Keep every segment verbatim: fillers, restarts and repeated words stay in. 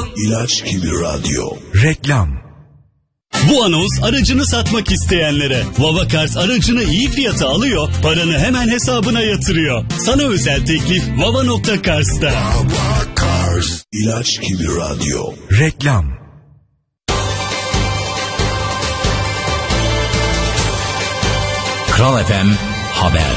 İlaç gibi radyo. Reklam. Bu anons aracını satmak isteyenlere. Vavakars aracını iyi fiyata alıyor, paranı hemen hesabına yatırıyor. Sana özel teklif vava nokta cars'ta. Vavakars. İlaç gibi radyo. Reklam. Kral F M Haber.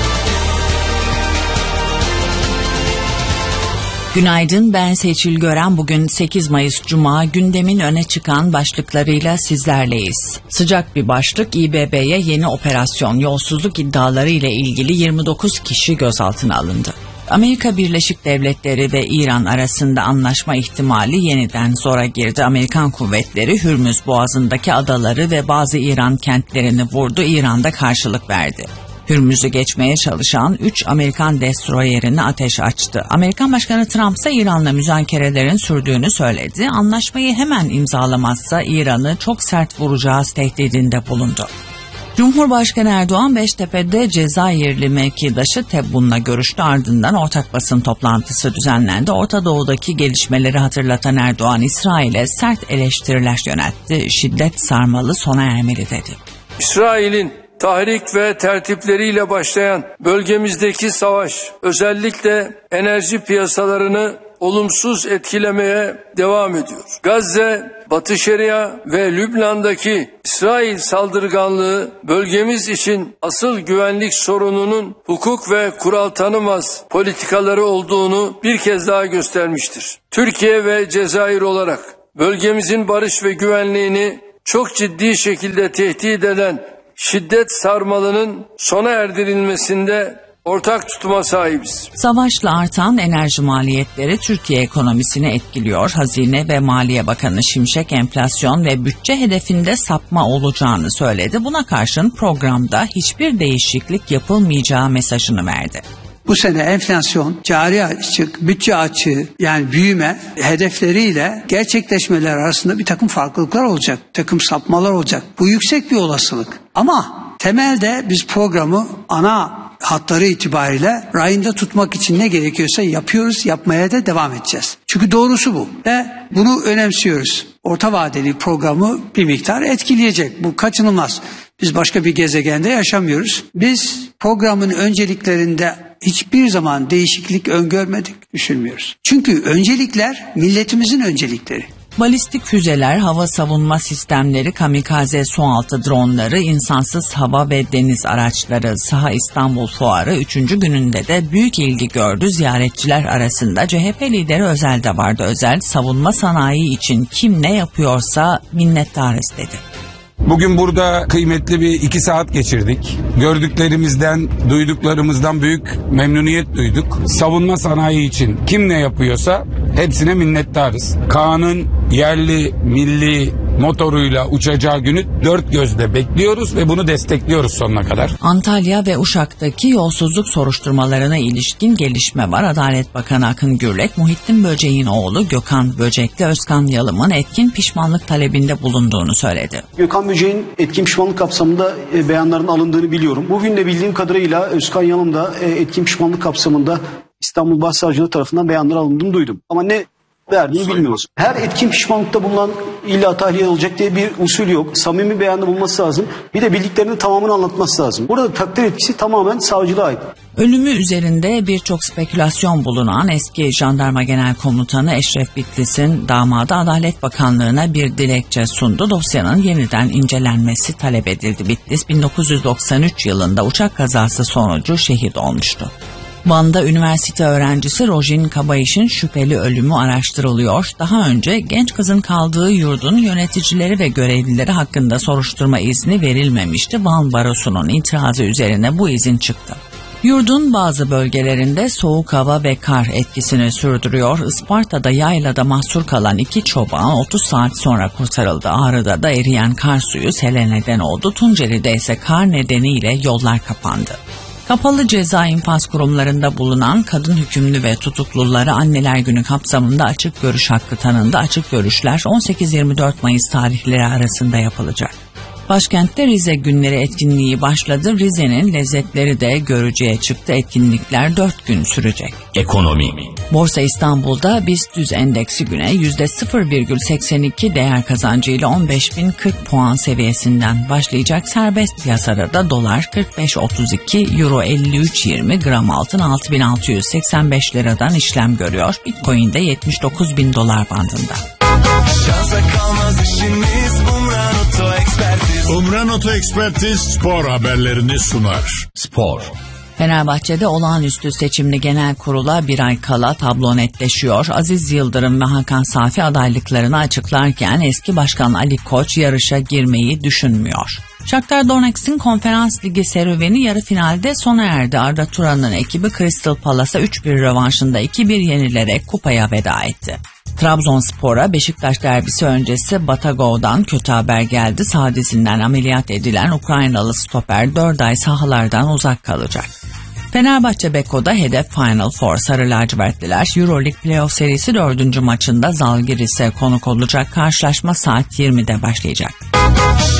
Günaydın, ben Seçil Gören. Bugün sekiz Mayıs Cuma, gündemin öne çıkan başlıklarıyla sizlerleyiz. Sıcak bir başlık: İ B B'ye yeni operasyon. Yolsuzluk iddiaları ile ilgili yirmi dokuz kişi gözaltına alındı. Amerika Birleşik Devletleri ve İran arasında anlaşma ihtimali yeniden zora girdi. Amerikan kuvvetleri Hürmüz Boğazı'ndaki adaları ve bazı İran kentlerini vurdu. İran'da karşılık verdi. Hürmüz'ü geçmeye çalışan üç Amerikan destroyerine ateş açtı. Amerikan Başkanı Trump ise İran'la müzakerelerin sürdüğünü söyledi. Anlaşmayı hemen imzalamazsa İran'ı çok sert vuracağız tehdidinde bulundu. Cumhurbaşkanı Erdoğan Beştepe'de Cezayirli mevkidaşı Tebbun'la görüştü, ardından ortak basın toplantısı düzenlendi. Orta Doğu'daki gelişmeleri hatırlatan Erdoğan, İsrail'e sert eleştiriler yöneltti. Şiddet sarmalı, sona ermeli dedi. İsrail'in tahrik ve tertipleriyle başlayan bölgemizdeki savaş özellikle enerji piyasalarını olumsuz etkilemeye devam ediyor. Gazze, Batı Şeria ve Lübnan'daki İsrail saldırganlığı bölgemiz için asıl güvenlik sorununun hukuk ve kural tanımaz politikaları olduğunu bir kez daha göstermiştir. Türkiye ve Cezayir olarak bölgemizin barış ve güvenliğini çok ciddi şekilde tehdit eden şiddet sarmalının sona erdirilmesinde ortak tutuma sahibiz. Savaşla artan enerji maliyetleri Türkiye ekonomisini etkiliyor. Hazine ve Maliye Bakanı Şimşek enflasyon ve bütçe hedefinde sapma olacağını söyledi. Buna karşın programda hiçbir değişiklik yapılmayacağı mesajını verdi. Bu sene enflasyon, cari açık, bütçe açığı, yani büyüme hedefleriyle gerçekleşmeler arasında bir takım farklılıklar olacak, bir takım sapmalar olacak. Bu yüksek bir olasılık. Ama temelde biz programı ana hatları itibariyle rayında tutmak için ne gerekiyorsa yapıyoruz, yapmaya da devam edeceğiz. Çünkü doğrusu bu ve bunu önemsiyoruz. Orta vadeli programı bir miktar etkileyecek, bu kaçınılmaz. Biz başka bir gezegende yaşamıyoruz. Biz programın önceliklerinde hiçbir zaman değişiklik öngörmedik, düşünmüyoruz. Çünkü öncelikler milletimizin öncelikleri. Balistik füzeler, hava savunma sistemleri, kamikaze sualtı dronları, insansız hava ve deniz araçları. Saha İstanbul Fuarı üçüncü gününde de büyük ilgi gördü. Ziyaretçiler arasında C H P lideri Özel de vardı. Özel, savunma sanayi için kim ne yapıyorsa minnettarız dedi. Bugün burada kıymetli bir iki saat geçirdik. Gördüklerimizden, duyduklarımızdan büyük memnuniyet duyduk. Savunma sanayi için kim ne yapıyorsa hepsine minnettarız. Kaan'ın yerli, milli motoruyla uçacağı günü dört gözle bekliyoruz ve bunu destekliyoruz sonuna kadar. Antalya ve Uşak'taki yolsuzluk soruşturmalarına ilişkin gelişme var. Adalet Bakanı Akın Gürlek, Muhittin Böcek'in oğlu Gökhan Böcek'le Özkan Yalım'ın etkin pişmanlık talebinde bulunduğunu söyledi. Gökhan Böcek'in etkin pişmanlık kapsamında e, beyanların alındığını biliyorum. Bugün de bildiğim kadarıyla Özkan Yalım da e, etkin pişmanlık kapsamında İstanbul Başsavcılığı tarafından beyanlar alındığını duydum. Ama ne verdiğini bilmiyoruz. Her etkin pişmanlıkta bulunan illa tahliye olacak diye bir usul yok. Samimi beyanda bulması lazım. Bir de bildiklerinin tamamını anlatması lazım. Burada takdir etkisi tamamen savcılığa ait. Ölümü üzerinde birçok spekülasyon bulunan eski Jandarma Genel Komutanı Eşref Bitlis'in damadı Adalet Bakanlığı'na bir dilekçe sundu. Dosyanın yeniden incelenmesi talep edildi. Bitlis bin dokuz yüz doksan üç yılında uçak kazası sonucu şehit olmuştu. Van'da üniversite öğrencisi Rojin Kabayiş'in şüpheli ölümü araştırılıyor. Daha önce genç kızın kaldığı yurdun yöneticileri ve görevlileri hakkında soruşturma izni verilmemişti. Van Barosu'nun itirazı üzerine bu izin çıktı. Yurdun bazı bölgelerinde soğuk hava ve kar etkisini sürdürüyor. Isparta'da yaylada mahsur kalan iki çoban otuz saat sonra kurtarıldı. Ağrı'da da eriyen kar suyu sele neden oldu. Tunceli'de ise kar nedeniyle yollar kapandı. Kapalı ceza infaz kurumlarında bulunan kadın hükümlü ve tutuklulara Anneler Günü kapsamında açık görüş hakkı tanındı. Açık görüşler on sekiz yirmi dört Mayıs tarihleri arasında yapılacak. Başkentte Rize Günleri etkinliği başladı. Rize'nin lezzetleri de görücüye çıktı. Etkinlikler dört gün sürecek. Ekonomi. Borsa İstanbul'da BIST yüz endeksi güne yüzde sıfır virgül seksen iki değer kazancıyla on beş bin kırk puan seviyesinden başlayacak. Serbest piyasada da dolar kırk beş otuz iki, euro elli üç yirmi, gram altın altı bin altı yüz seksen beş liradan işlem görüyor. Bitcoin de yetmiş dokuz bin dolar bandında. Umran Oto Ekspertiz spor haberlerini sunar. Spor. Fenerbahçe'de olağanüstü seçimli genel kurula bir ay kala tablo netleşiyor. Aziz Yıldırım ve Hakan Safi adaylıklarını açıklarken eski başkan Ali Koç yarışa girmeyi düşünmüyor. Shakhtar Donetsk'in Konferans Ligi serüveni yarı finalde sona erdi. Arda Turan'ın ekibi Crystal Palace'a üç bir rövanşında iki bir yenilerek kupaya veda etti. Trabzonspor'a Beşiktaş derbisi öncesi Batagov'dan kötü haber geldi. Sağ dizinden ameliyat edilen Ukraynalı stoper dört ay sahalardan uzak kalacak. Fenerbahçe Beko'da hedef Final Four. Sarı lacivertliler Euroleague Playoff serisi dördüncü maçında Zalgiris'e konuk olacak. Karşılaşma saat yirmide başlayacak.